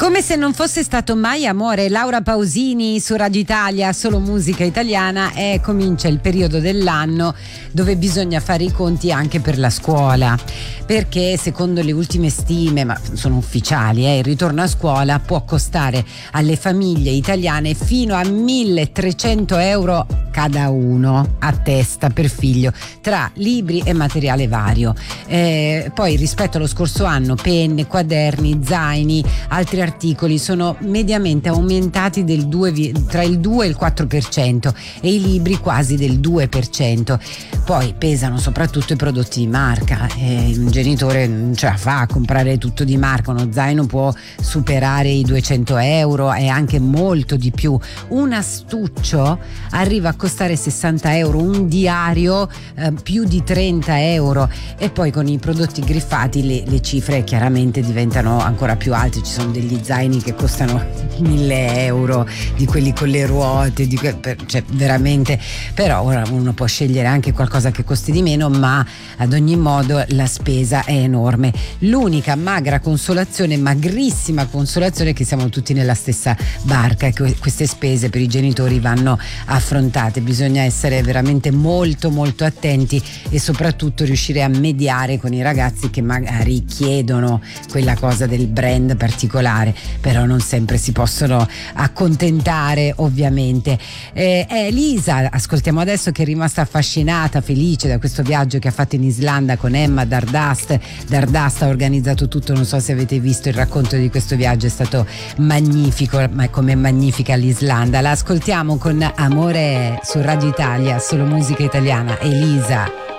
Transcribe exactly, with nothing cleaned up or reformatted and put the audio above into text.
Come se non fosse stato mai amore, Laura Pausini su Radio Italia, solo musica italiana, e comincia il periodo dell'anno dove bisogna fare i conti anche per la scuola, perché secondo le ultime stime, ma sono ufficiali, eh, il ritorno a scuola può costare alle famiglie italiane fino a milletrecento euro cada uno a testa per figlio, tra libri e materiale vario. Eh, poi rispetto allo scorso anno penne, quaderni, zaini, altri articoli sono mediamente aumentati del due, tra il due e il quattro per cento e i libri quasi del due per cento. Poi pesano soprattutto i prodotti di marca, eh, un genitore non ce la fa a comprare tutto di marca, uno zaino può superare i duecento euro e anche molto di più. Un astuccio arriva a costare sessanta euro, un diario eh, più di trenta euro, e poi con i prodotti griffati le, le cifre chiaramente diventano ancora più alte. Ci sono degli zaini che costano mille euro, di quelli con le ruote, di que- per, cioè veramente, però ora uno può scegliere anche qualcosa che costi di meno, ma ad ogni modo la spesa è enorme. L'unica magra consolazione, magrissima consolazione, è che siamo tutti nella stessa barca e che queste spese per i genitori vanno affrontate. Bisogna essere veramente molto molto attenti e soprattutto riuscire a mediare con i ragazzi che magari chiedono quella cosa del brand particolare, però non sempre si possono accontentare, ovviamente. Eh, è Elisa, ascoltiamo adesso, che è rimasta affascinata, felice da questo viaggio che ha fatto in Islanda con Emma Dardast. Dardast ha organizzato tutto, non so se avete visto il racconto di questo viaggio, è stato magnifico, ma come magnifica l'Islanda. La ascoltiamo con Amore su Radio Italia, solo musica italiana. Elisa.